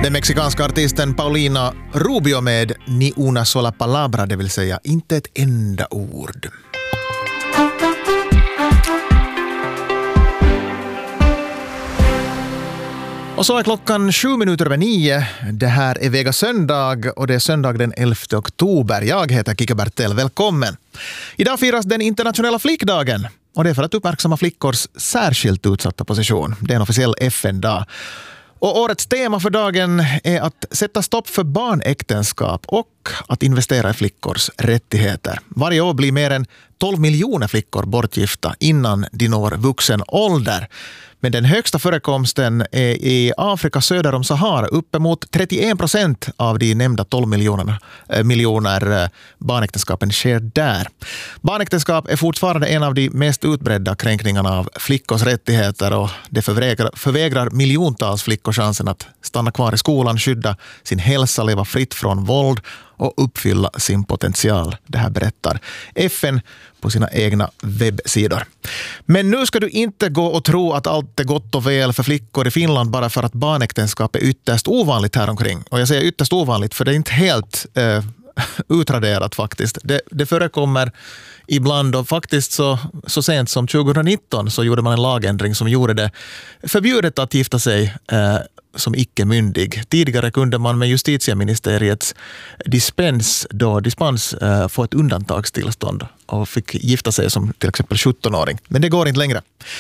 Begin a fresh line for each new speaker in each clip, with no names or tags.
Den mexikanska artisten Paulina Rubio med Ni una sola palabra, det vill säga inte ett enda ord. Och så är klockan 7:07. Det här är Vega söndag och det är söndag den 11 oktober. Jag heter Kika Bertel, välkommen. Idag firas den internationella flickdagen och det är för att uppmärksamma flickors särskilt utsatta position. Det är en officiell FN-dag. Och årets tema för dagen är att sätta stopp för barnäktenskap och att investera i flickors rättigheter. Varje år blir mer än 12 miljoner flickor bortgifta innan de når vuxen ålder. Men den högsta förekomsten är i Afrika söder om Sahara. Uppemot 31% av de nämnda 12 miljoner barnäktenskapen sker där. Barnäktenskap är fortfarande en av de mest utbredda kränkningarna av flickors rättigheter och det förvägrar miljontals flickor chansen att stanna kvar i skolan, skydda sin hälsa, leva fritt från våld och uppfylla sin potential. Det här berättar FN på sina egna webbsidor. Men nu ska du inte gå och tro att allt är gott och väl för flickor i Finland bara för att barnäktenskap är ytterst ovanligt här omkring. Och jag säger ytterst ovanligt för det är inte helt utraderat faktiskt. Det förekommer ibland och faktiskt så sent som 2019 så gjorde man en lagändring som gjorde det förbjudet att gifta sig som icke-myndig. Tidigare kunde man med justitieministeriets dispens få ett undantagstillstånd och fick gifta sig som till exempel 17-åring. Men det går inte längre.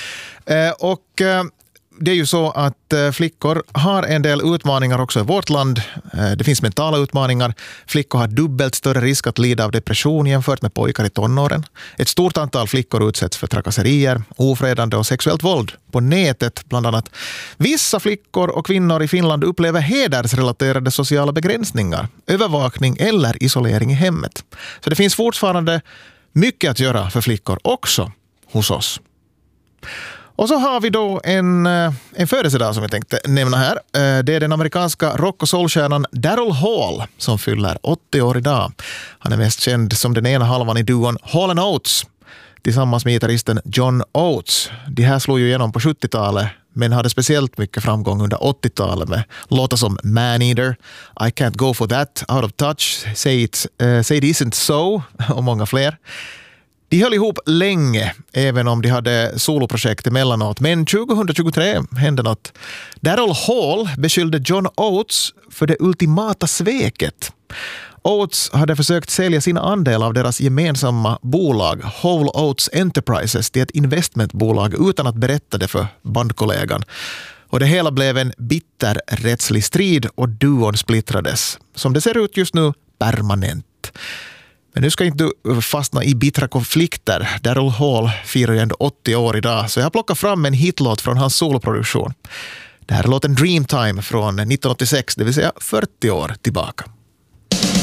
Det är ju så att flickor har en del utmaningar också i vårt land. Det finns mentala utmaningar. Flickor har dubbelt större risk att lida av depression jämfört med pojkar i tonåren. Ett stort antal flickor utsätts för trakasserier, ofredande och sexuellt våld på nätet bland annat. Vissa flickor och kvinnor i Finland upplever hedersrelaterade sociala begränsningar, övervakning eller isolering i hemmet. Så det finns fortfarande mycket att göra för flickor också hos oss. Och så har vi då en födelsedag som jag tänkte nämna här. Det är den amerikanska rock- och soulstjärnan Daryl Hall som fyller 80 år idag. Han är mest känd som den ena halvan i duon Hall & Oates tillsammans med gitarristen John Oates. De här slog ju igenom på 70-talet men hade speciellt mycket framgång under 80-talet med låtar som Man Eater, I Can't Go For That, Out of Touch, Say It Isn't So och många fler. De höll ihop länge, även om de hade soloprojekt emellanåt. Men 2023 hände något. Daryl Hall beskyllde John Oates för det ultimata sveket. Oates hade försökt sälja sina andel av deras gemensamma bolag Whole Oates Enterprises till ett investmentbolag utan att berätta det för bandkollegan. Och det hela blev en bitter rättslig strid och duon splittrades. Som det ser ut just nu, permanent. Men nu ska inte du fastna i bittra konflikter. Daryl Hall firar ju ändå 80 år idag, så jag har plockat fram en hitlåt från hans soloproduktion. Det här är låten Dreamtime från 1986, det vill säga 40 år tillbaka.